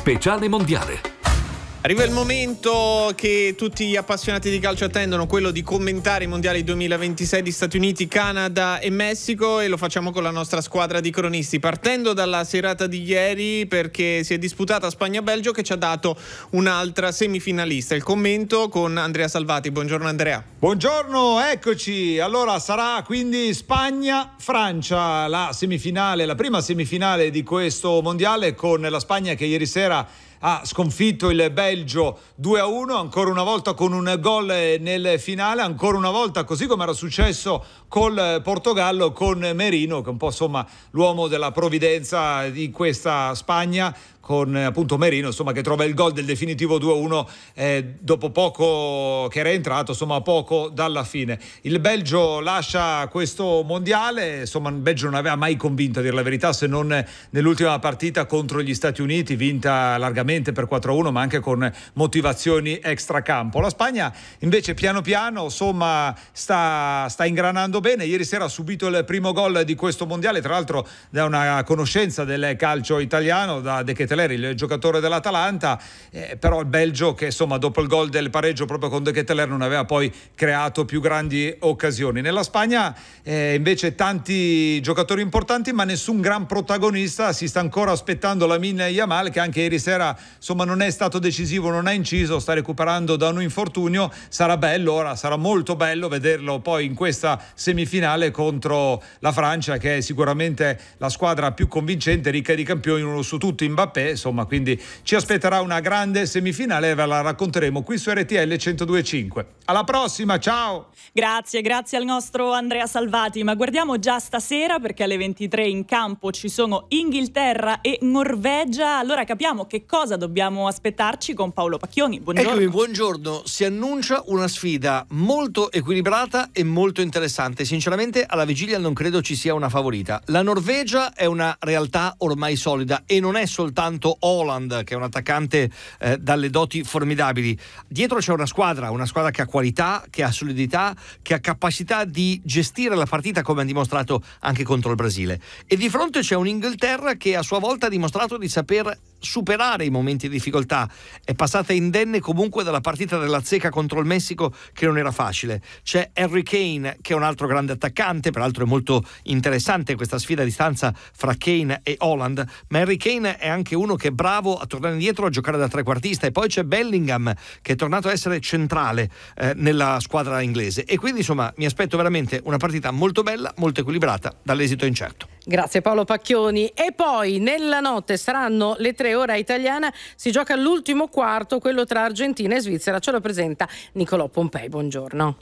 Speciale mondiale. Arriva il momento che tutti gli appassionati di calcio attendono, quello di commentare i mondiali 2026 di Stati Uniti, Canada e Messico, e lo facciamo con la nostra squadra di cronisti, partendo dalla serata di ieri, perché si è disputata Spagna-Belgio, che ci ha dato un'altra semifinalista. Il commento con Andrea Salvati. Buongiorno Andrea. Buongiorno, eccoci. Allora sarà quindi Spagna-Francia la semifinale, la prima semifinale di questo mondiale, con la Spagna che ieri sera ha sconfitto il Belgio 2-1, ancora una volta con un gol nel finale, ancora una volta così come era successo col Portogallo, con Merino, che è un po' insomma l'uomo della provvidenza di questa Spagna, con appunto Merino, insomma, che trova il gol del definitivo 2-1 dopo poco che era entrato, insomma poco dalla fine. Il Belgio lascia questo mondiale, insomma il Belgio non aveva mai convinto, a dire la verità, se non nell'ultima partita contro gli Stati Uniti, vinta largamente per 4-1, ma anche con motivazioni extracampo. La Spagna invece piano piano insomma sta ingranando bene. Ieri sera ha subito il primo gol di questo mondiale, tra l'altro da una conoscenza del calcio italiano, da De Ketelaere, il giocatore dell'Atalanta, però il Belgio, che insomma dopo il gol del pareggio proprio con De Ketelaere, non aveva poi creato più grandi occasioni. Nella Spagna invece tanti giocatori importanti, ma nessun gran protagonista. Si sta ancora aspettando Lamine Yamal, che anche ieri sera insomma non è stato decisivo, non ha inciso, sta recuperando da un infortunio. Sarà bello, ora sarà molto bello vederlo poi in questa semifinale contro la Francia, che è sicuramente la squadra più convincente, ricca di campioni, uno su tutti Mbappé. Insomma, quindi ci aspetterà una grande semifinale e ve la racconteremo qui su RTL 102.5. Alla prossima, ciao! Grazie al nostro Andrea Salvati, ma guardiamo già stasera, perché alle 23 in campo ci sono Inghilterra e Norvegia. Allora capiamo che cosa dobbiamo aspettarci con Paolo Pacchioni. Buongiorno. Eccomi, buongiorno. Si annuncia una sfida molto equilibrata e molto interessante. Sinceramente alla vigilia non credo ci sia una favorita. La Norvegia è una realtà ormai solida e non è soltanto Haaland, che è un attaccante dalle doti formidabili. Dietro c'è una squadra che ha qualità, che ha solidità, che ha capacità di gestire la partita, come ha dimostrato anche contro il Brasile. E di fronte c'è un'Inghilterra che a sua volta ha dimostrato di saper superare i momenti di difficoltà. È passata indenne comunque dalla partita della zecca contro il Messico, che non era facile. C'è Harry Kane, che è un altro grande attaccante, peraltro è molto interessante questa sfida a distanza fra Kane e Haaland, ma Harry Kane è anche uno che è bravo a tornare indietro, a giocare da trequartista. E poi c'è Bellingham, che è tornato a essere centrale nella squadra inglese. E quindi insomma mi aspetto veramente una partita molto bella, molto equilibrata, dall'esito incerto. Grazie Paolo Pacchioni. E poi nella notte saranno le 3 ora italiana, si gioca l'ultimo quarto, quello tra Argentina e Svizzera. Ce lo presenta Nicolò Pompei. Buongiorno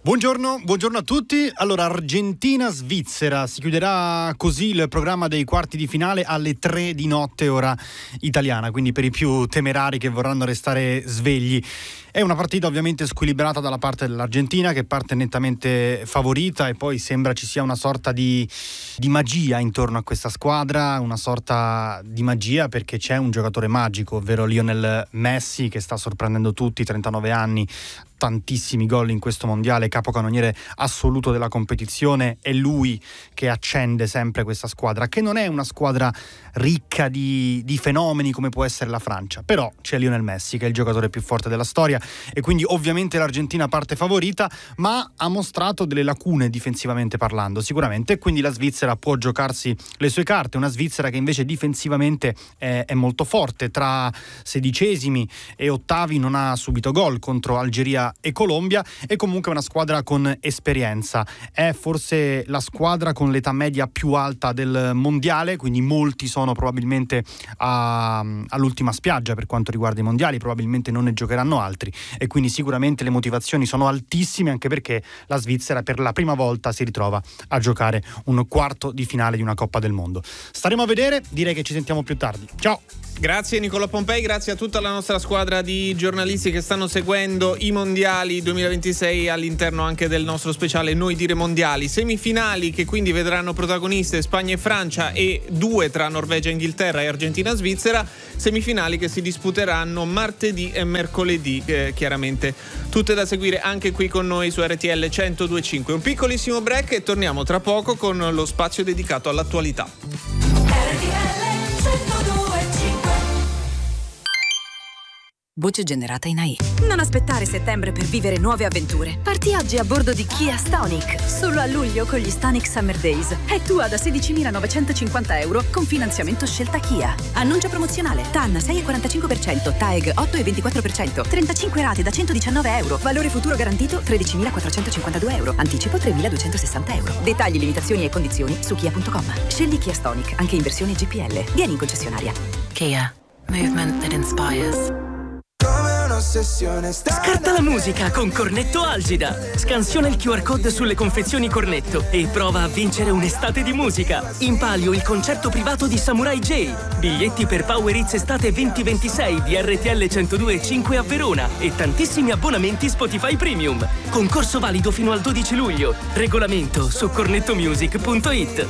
a tutti. Allora, Argentina-Svizzera, si chiuderà così il programma dei quarti di finale alle 3 di notte ora italiana, quindi per i più temerari che vorranno restare svegli. È una partita ovviamente squilibrata dalla parte dell'Argentina, che parte nettamente favorita, e poi sembra ci sia una sorta di magia intorno a questa squadra, una sorta di magia perché c'è un giocatore magico, ovvero Lionel Messi, che sta sorprendendo tutti, 39 anni, tantissimi gol in questo mondiale, capocannoniere assoluto della competizione. È lui che accende sempre questa squadra, che non è una squadra ricca di fenomeni come può essere la Francia, però c'è Lionel Messi, che è il giocatore più forte della storia, e quindi ovviamente l'Argentina parte favorita, ma ha mostrato delle lacune difensivamente parlando sicuramente, e quindi la Svizzera può giocarsi le sue carte. Una Svizzera che invece difensivamente è molto forte, tra sedicesimi e ottavi non ha subito gol contro Algeria e Colombia, e comunque una squadra con esperienza. È forse la squadra con l'età media più alta del mondiale, quindi molti sono probabilmente all'ultima spiaggia per quanto riguarda i mondiali, probabilmente non ne giocheranno altri, e quindi sicuramente le motivazioni sono altissime, anche perché la Svizzera per la prima volta si ritrova a giocare un quarto di finale di una Coppa del Mondo. Staremo a vedere, direi che ci sentiamo più tardi. Ciao! Grazie Nicola Pompei, grazie a tutta la nostra squadra di giornalisti che stanno seguendo i mondiali 2026 all'interno anche del nostro speciale Noi dire mondiali. Semifinali che quindi vedranno protagoniste Spagna e Francia, e 2 tra Norvegia e Inghilterra e Argentina e Svizzera. Semifinali che si disputeranno martedì e mercoledì, chiaramente tutte da seguire anche qui con noi su RTL 102.5. Un piccolissimo break e torniamo tra poco con lo spazio dedicato all'attualità. Voce generata in AI. Non aspettare settembre per vivere nuove avventure. Parti oggi a bordo di Kia Stonic. Solo a luglio con gli Stonic Summer Days. È tua da 16.950 euro con finanziamento scelta Kia. Annuncio promozionale. TAN 6,45%, TAEG 8,24%, 35 rate da 119 euro. Valore futuro garantito 13.452 euro. Anticipo 3.260 euro. Dettagli, limitazioni e condizioni su kia.com. Scegli Kia Stonic, anche in versione GPL. Vieni in concessionaria. Kia. Movement that inspires. Scarta la musica con Cornetto Algida. Scansiona il QR code sulle confezioni Cornetto e prova a vincere un'estate di musica. In palio il concerto privato di Samurai J. Biglietti per Power Hits Estate 2026 di RTL 102.5 a Verona e tantissimi abbonamenti Spotify Premium. Concorso valido fino al 12 luglio. Regolamento su cornettomusic.it.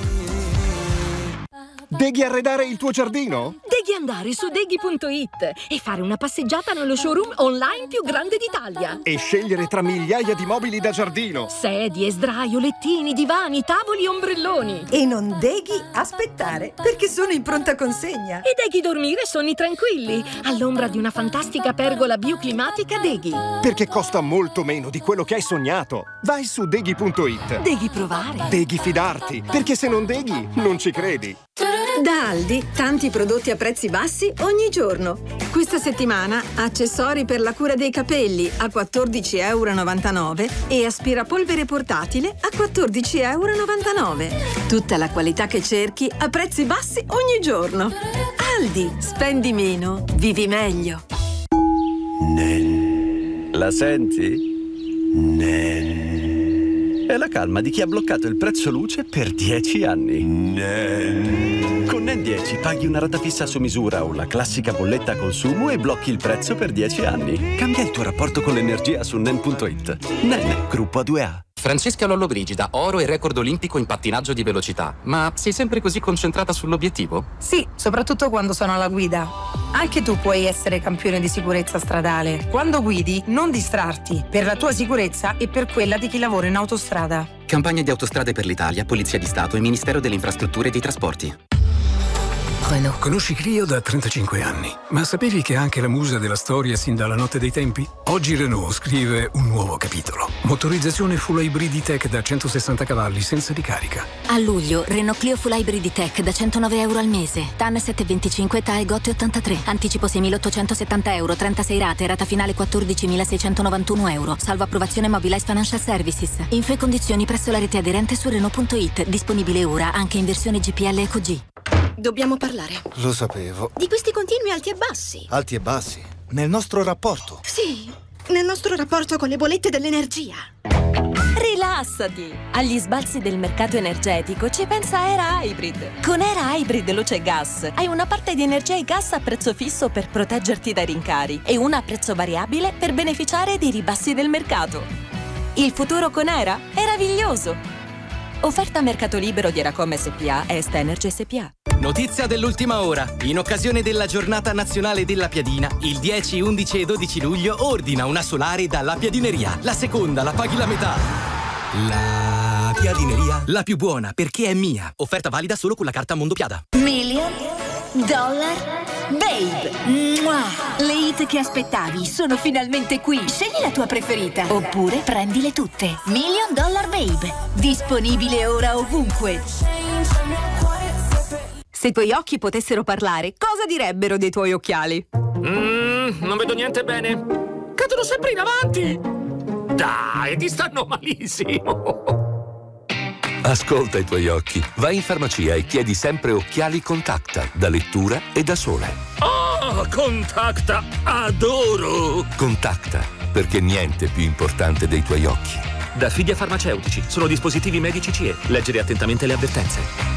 Devi arredare il tuo giardino? Devi andare su deghi.it e fare una passeggiata nello showroom online più grande d'Italia. E scegliere tra migliaia di mobili da giardino. Sedie, sdraio, lettini, divani, tavoli e ombrelloni. E non devi aspettare, perché sono in pronta consegna. E devi dormire sonni tranquilli, all'ombra di una fantastica pergola bioclimatica Deghi. Perché costa molto meno di quello che hai sognato. Vai su deghi.it. Devi provare. Devi fidarti, perché se non deghi, non ci credi. Da Aldi, tanti prodotti a prezzi bassi ogni giorno. Questa settimana accessori per la cura dei capelli a 14,99 € e aspirapolvere portatile a 14,99 €. Tutta la qualità che cerchi a prezzi bassi ogni giorno. Aldi, spendi meno, vivi meglio. La senti? È la calma di chi ha bloccato il prezzo luce per 10 anni. Con NEN 10 paghi una rata fissa su misura o la classica bolletta a consumo e blocchi il prezzo per 10 anni. Cambia il tuo rapporto con l'energia su NEN.it. NEN, gruppo A2A. Francesca Lollobrigida, oro e record olimpico in pattinaggio di velocità. Ma sei sempre così concentrata sull'obiettivo? Sì, soprattutto quando sono alla guida. Anche tu puoi essere campione di sicurezza stradale. Quando guidi, non distrarti, per la tua sicurezza e per quella di chi lavora in autostrada. Campagna di Autostrade per l'Italia, Polizia di Stato e Ministero delle Infrastrutture e dei Trasporti. Conosci Clio da 35 anni, ma sapevi che è anche la musa della storia sin dalla notte dei tempi? Oggi Renault scrive un nuovo capitolo. Motorizzazione full hybrid E-Tech da 160 cavalli senza ricarica. A luglio, Renault Clio full hybrid E-Tech da 109 € al mese. TAN 725, TAEG 883. Anticipo 6.870 €, 36 rate, rata finale 14.691 €. Salvo approvazione Mobilize Financial Services. Info e condizioni presso la rete aderente su Renault.it. Disponibile ora anche in versione GPL Eco G. Dobbiamo parlare. Lo sapevo. Di questi continui alti e bassi. Alti e bassi? Nel nostro rapporto? Sì, nel nostro rapporto con le bollette dell'energia. Rilassati! Agli sbalzi del mercato energetico ci pensa Era Hybrid. Con Era Hybrid Luce Gas hai una parte di energia e gas a prezzo fisso per proteggerti dai rincari e una a prezzo variabile per beneficiare dei ribassi del mercato. Il futuro con Era è meraviglioso! Offerta a mercato libero di Eracom SPA e Est Energy SPA. Notizia dell'ultima ora. In occasione della giornata nazionale della piadina, il 10, 11 e 12 luglio ordina una solare dalla Piadineria. La seconda la paghi la metà. La Piadineria, la più buona perché è mia. Offerta valida solo con la carta Mondopiada. $1 Million Babe. Mua. Le hit che aspettavi sono finalmente qui. Scegli la tua preferita oppure prendile tutte. $1 Million Babe. Disponibile ora ovunque. Se i tuoi occhi potessero parlare, cosa direbbero dei tuoi occhiali? Non vedo niente bene. Cadono sempre in avanti. Dai, ti stanno malissimo. Ascolta i tuoi occhi. Vai in farmacia e chiedi sempre occhiali Contacta, da lettura e da sole. Oh, Contacta, adoro! Contacta, perché niente è più importante dei tuoi occhi. Da Fidia Farmaceutici, sono dispositivi medici CE. Leggere attentamente le avvertenze.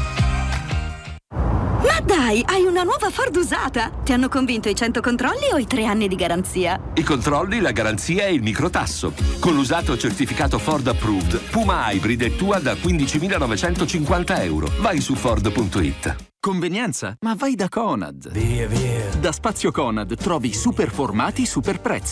Ma dai, hai una nuova Ford usata! Ti hanno convinto i 100 controlli o i 3 anni di garanzia? I controlli, la garanzia e il microtasso. Con l'usato certificato Ford Approved, Puma Hybrid è tua da €15.950. Vai su Ford.it. Convenienza? Ma vai da Conad. Via. Da Spazio Conad trovi super formati, super prezzi.